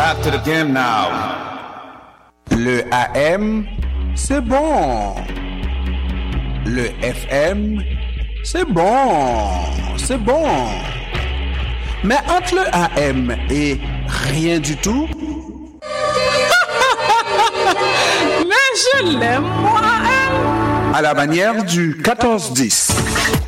back to the game now. Le AM, c'est bon. Le FM, c'est bon. C'est bon. Mais entre le AM et rien du tout... Mais je l'aime, moi, à la manière du 14-10.